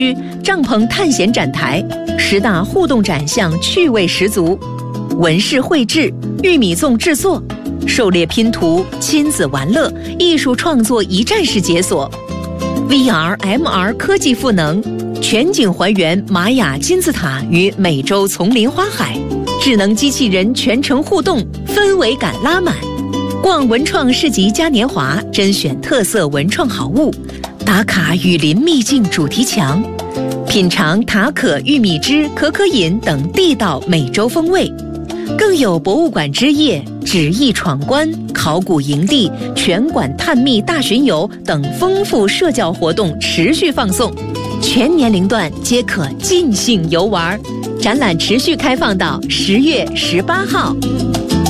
帐篷探险展台，10大互动展项趣味十足，纹饰绘制、玉米粽制作、狩猎拼图、亲子玩乐、艺术创作一站式解锁 ，VR、MR 科技赋能，全景还原玛雅金字塔与美洲丛林花海，智能机器人全程互动，氛围感拉满。逛文创市集嘉年华，甄选特色文创好物，打卡雨林秘境主题墙，品尝塔可玉米汁、可可饮等地道美洲风味。更有博物馆之夜、纸艺闯关、考古营地、全馆探秘大巡游等丰富社交活动持续放送，全年龄段皆可尽兴游玩。展览持续开放到10月18号。